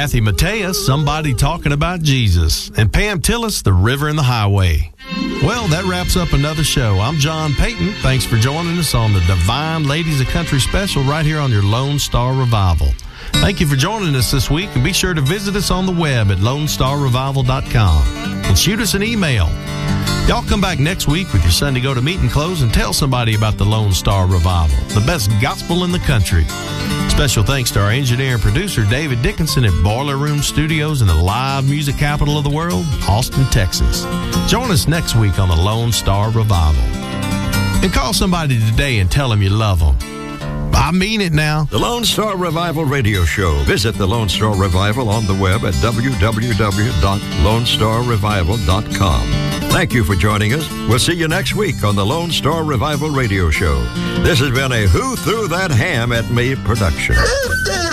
Kathy Mateus, Somebody Talking About Jesus. And Pam Tillis, The River and the Highway. Well, that wraps up another show. I'm John Payton. Thanks for joining us on the Divine Ladies of Country special right here on your Lone Star Revival. Thank you for joining us this week, and be sure to visit us on the web at LoneStarRevival.com and shoot us an email. Y'all come back next week with your Sunday Go to Meeting clothes and tell somebody about the Lone Star Revival, the best gospel in the country. Special thanks to our engineer and producer, David Dickinson at Boiler Room Studios in the live music capital of the world, Austin, Texas. Join us next week on the Lone Star Revival. And call somebody today and tell them you love them. I mean it now. The Lone Star Revival Radio Show. Visit the Lone Star Revival on the web at www.lonestarrevival.com. Thank you for joining us. We'll see you next week on the Lone Star Revival Radio Show. This has been a Who Threw That Ham at Me production.